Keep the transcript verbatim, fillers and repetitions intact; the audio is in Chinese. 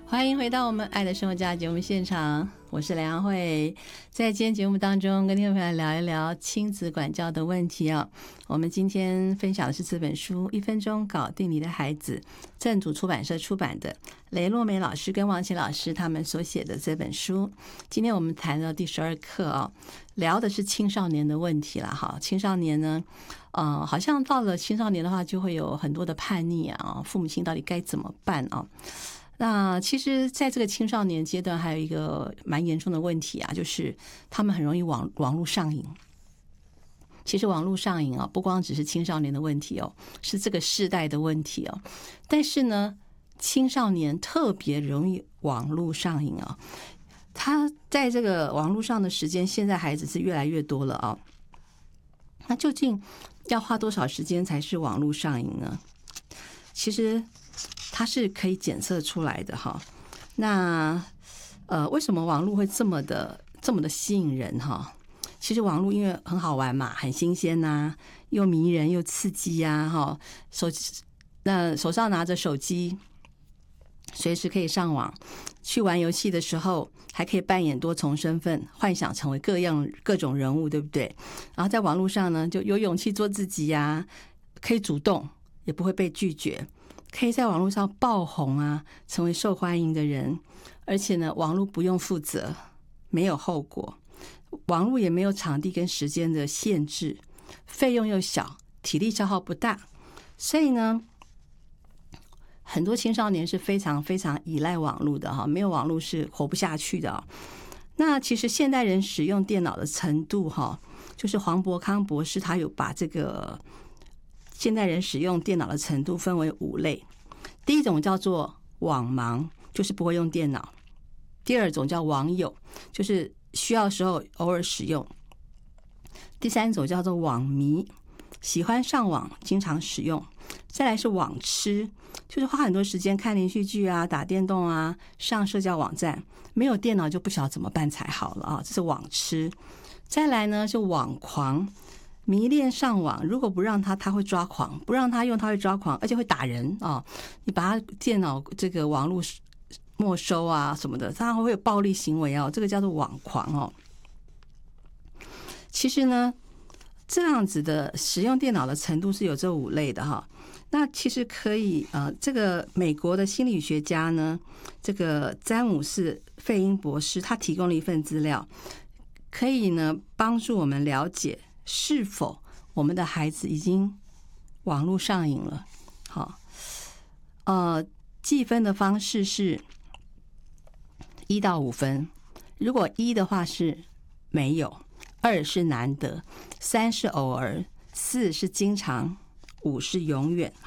欢迎回到我们爱的生活家节目现场，我是梁慧。在今天节目当中跟听众朋友聊一聊亲子管教的问题啊。我们今天分享的是这本书《一分钟搞定你的孩子》，正主出版社出版的，雷洛梅老师跟王琦老师他们所写的这本书。今天我们谈到第十二课啊，聊的是青少年的问题了哈。青少年呢呃，好像到了青少年的话就会有很多的叛逆啊，父母亲到底该怎么办啊？那其实在这个青少年阶段还有一个蛮严重的问题啊，就是他们很容易网网络上瘾。其实网络上瘾啊，不光只是青少年的问题哦，是这个世代的问题哦。但是呢，青少年特别容易网络上瘾啊，他在这个网络上的时间，现在孩子是越来越多了啊。那究竟要花多少时间才是网络上瘾呢？其实它是可以检测出来的哈。那呃，为什么网络会这么的这么的吸引人哈？其实网络因为很好玩嘛，很新鲜呐、啊，又迷人又刺激呀、啊、哈。手那手上拿着手机，随时可以上网，去玩游戏的时候还可以扮演多重身份，幻想成为各样各种人物，对不对？然后在网络上呢，就有勇气做自己呀、啊，可以主动，也不会被拒绝。可以在网络上爆红啊，成为受欢迎的人，而且呢，网络不用负责，没有后果，网络也没有场地跟时间的限制，费用又小，体力消耗不大，所以呢，很多青少年是非常非常依赖网络的哈，没有网络是活不下去的。那其实现代人使用电脑的程度哈，就是黄伯康博士他有把这个现代人使用电脑的程度分为五类。第一种叫做网盲，就是不会用电脑；第二种叫网友，就是需要的时候偶尔使用；第三种叫做网迷，喜欢上网，经常使用；再来是网痴，就是花很多时间看连续剧啊、打电动啊、上社交网站，没有电脑就不晓得怎么办才好了啊，这是网痴；再来呢是网狂，迷恋上网，如果不让他，他会抓狂；不让他用，他会抓狂，而且会打人啊！你把他电脑这个网络没收啊什么的，他会有暴力行为哦，这个叫做网狂哦。其实呢，这样子的使用电脑的程度是有这五类的哈。那其实可以呃，这个美国的心理学家呢，这个詹姆斯·费因博士，他提供了一份资料，可以呢帮助我们了解是否我们的孩子已经网络上瘾了。好，呃，计分的方式是一到五分，如果一的话是没有，二是难得，三是偶尔，四是经常，五是永远。